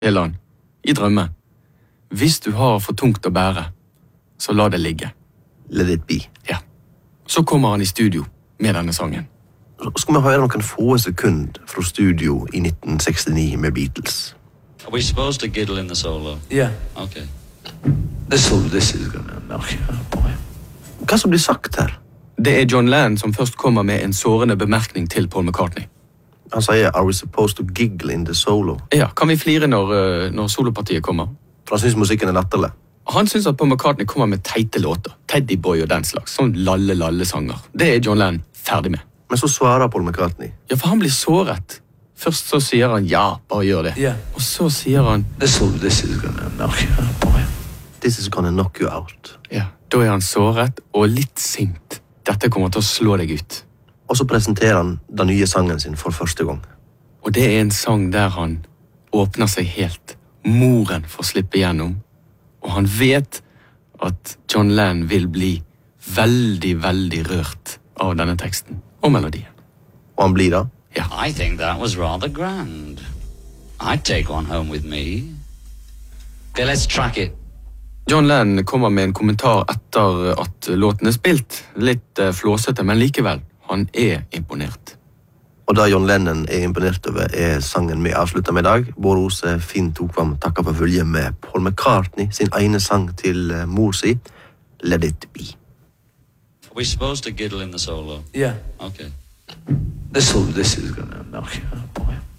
Elan, i drømme. Hvis du har for tungt å bære, så la det ligge. Let it be. Ja. Så kommer han i studio med denne sangen. Skal vi høre noen få sekund fra studio i 1969 med Beatles? Are we supposed to giddle in the solo? Yeah. Okay. This is gonna knock you out, boy. Hva som blir sagt her? Det er John Lennon som først kommer med en sårende bemerkning til Paul McCartney. Han sier, are we supposed to giggle in the solo? Ja, kan vi flire når solopartiet kommer? For han synes musikken er latterlig. Han synes at Paul McCartney kommer med teite låter. Teddy Boy og den slags. Sånn lalle-lalle-sanger. Det er John Lennon ferdig med. Men så svarer Paul McCartney. Ja, for han blir såret. Først så sier han, ja, bare gjør det. Yeah. Og så sier han, This is gonna knock you out, boy. This is gonna knock you out. ja, da er han såret og litt sint. Dette kommer til å slå deg ut. Og så presenterer han den nye sangen sin for første gang. Og det er en sang der han åpner seg helt. Moren får slippe gjennom. Og han vet at John Lennon vil bli veldig, veldig rørt av denne teksten og melodien. Og han blir da. Ja. I think that was rather grand. I'd take one home with me. Okay, let's track it. John Lennon kommer med en kommentar etter at låten er spilt. Litt flåsete, men likevel. Han er imponert. Og det John Lennon er imponert over, er sangen vi avslutter med i dag. Bård Ose, Finn Tokvam, takker for følge med Paul McCartney, sin ene sang til mor si, Let It Be. Are we supposed to giddle in the solo? Yeah. Okay. This is gonna knock you out, boy.